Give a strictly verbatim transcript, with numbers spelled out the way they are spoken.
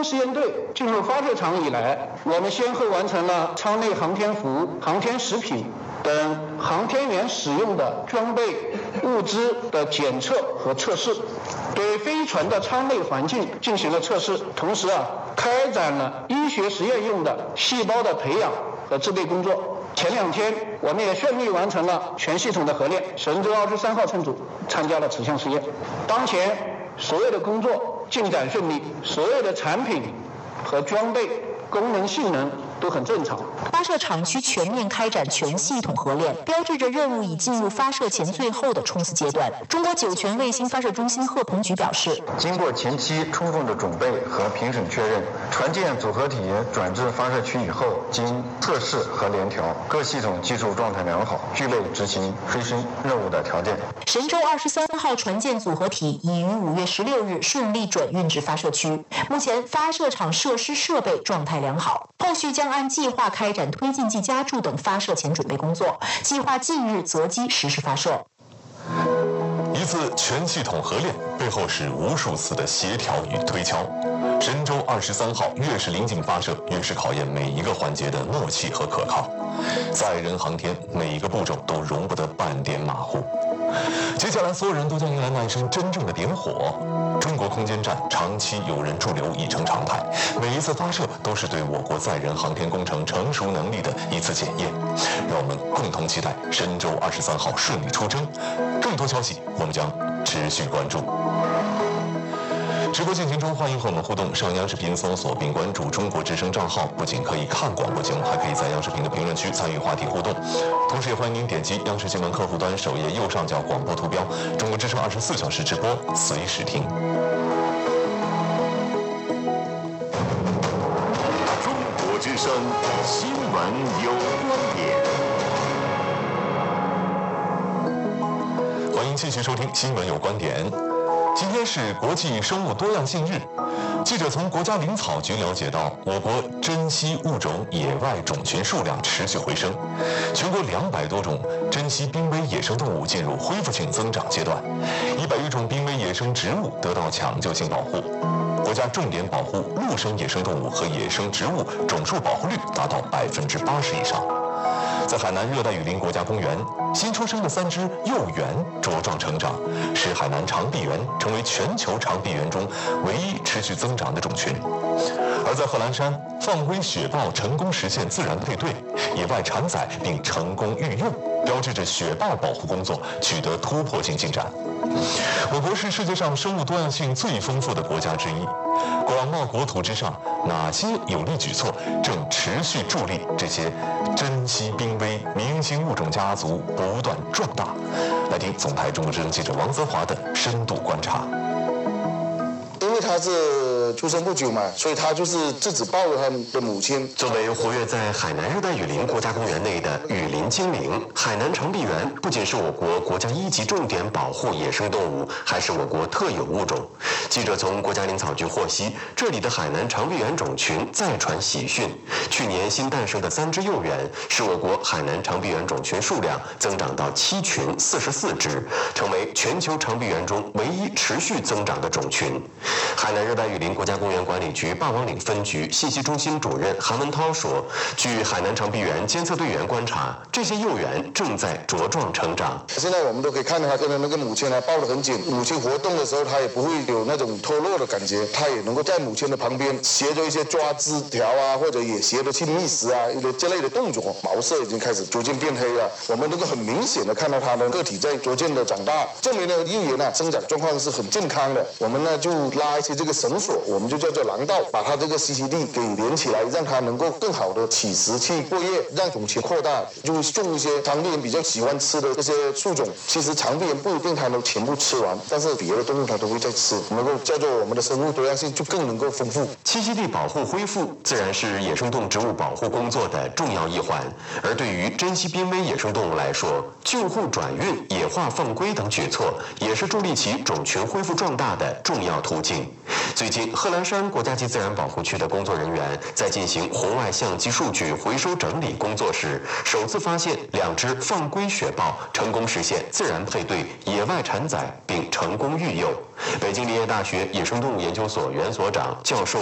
中实验队进入发射场以来，我们先后完成了舱内航天服、航天食品等航天员使用的装备物资的检测和测试，对飞船的舱内环境进行了测试，同时啊，开展了医学实验用的细胞的培养和制备工作。前两天，我们也顺利完成了全系统的合练，神舟二十三号乘组参加了此项实验。当前所有的工作进展顺利，所有的产品和装备功能性能都很正常。 发射场区全面开展全系统合练，标志着任务已进入发射前最后的冲刺阶段。中国酒泉卫星发射中心贺鹏举表示， 经过前期充分的准备和评审确认，船舰组合体转至发射区以后，经测试和联调，各系统技术状态良好，具备执行飞升任务的条件。 神舟二十三号船舰组合体已于五月十六日顺利转运至发射区，目前发射场设施设备状态良好，后续将按计划开展推进剂加注等发射前准备工作，计划近日择机实施发射。 一次全系统合练背后是无数次的协调与推敲。神舟二十三号越是临近发射，越是考验每一个环节的默契和可靠。载人航天，每一个步骤都容不得半点马虎。接下来，所有人都将迎来那一声真正的点火。中国空间站长期有人驻留已成常态，每一次发射都是对我国载人航天工程成熟能力的一次检验。让我们共同期待神舟二十三号顺利出征。更多消息，我们将持续关注。直播进行中，欢迎和我们互动。上央视频搜索并关注中国之声账号，不仅可以看广播节目，还可以在央视频的评论区参与话题互动。同时，也欢迎您点击央视新闻客户端首页右上角广播图标，中国之声二十四小时直播，随时听。 中国之声新闻有观点。 欢迎继续收听《新闻有观点》。今天是国际生物多样性日。记者从国家林草局了解到，我国珍稀物种野外种群数量持续回升，全国两百多种珍稀濒危野生动物进入恢复性增长阶段，一百余种濒危野生植物得到抢救性保护。国家重点保护陆生野生动物和野生植物种数保护率达到百分之八十以上。在海南热带雨林国家公园，新出生的三只幼猿茁壮成长，使海南长臂猿成为全球长臂猿中唯一持续增长的种群。而在贺兰山，放归雪豹成功实现自然配对、野外产崽并成功育幼，标志着雪豹保护工作取得突破性进展。我国是世界上生物多样性最丰富的国家之一，广袤国土之上，哪些有力举措正持续助力这些珍稀濒危明星物种家族不断壮大？来听总台中国之声记者王泽华的深度观察。 因为他是出生不久嘛，所以他就是自己抱着他的母亲。 作为活跃在海南热带雨林国家公园内的雨林精灵，海南长臂猿不仅是我国国家一级重点保护野生动物，还是我国特有物种。记者从国家林草局获悉，这里的海南长臂猿种群再传喜讯，去年新诞生的三只幼猿，使我国海南长臂猿种群数量增长到七群四十四只，成为全球长臂猿中唯一持续增长的种群。海南热带雨林国家公园管理局霸王岭分局信息中心主任韩文涛说，据海南长臂猿监测队员观察，这些幼猿正在茁壮成长。 现在我们都可以看到它跟着那个母亲呢抱得很紧，母亲活动的时候它也不会有那种脱落的感觉，它也能够在母亲的旁边学着一些抓枝条啊，或者也学着去觅食啊一些这类的动作。毛色已经开始逐渐变黑了，我们能够很明显的看到它的个体在逐渐的长大，证明呢幼猿呢生长状况是很健康的。我们呢就拉一些这个绳索，我们就叫做廊道，把它这个栖息地给连起来，让它能够更好的起食去过夜，让种群扩大。就种一些长臂猿比较喜欢吃的这些树种，其实长臂猿不一定它能全部吃完，但是别的动物它都会在吃，能够叫做我们的生物多样性就更能够丰富。 栖息地保护恢复自然是野生动植物保护工作的重要一环，而对于珍稀濒危野生动物来说，救护转运、野化放归等举措也是助力其种群恢复壮大的重要途径。最近，贺兰山国家级自然保护区的工作人员在进行红外相机数据回收整理工作时，首次发现两只放归雪豹成功实现自然配对、野外产崽并成功育幼。北京林业大学野生动物研究所原所长、教授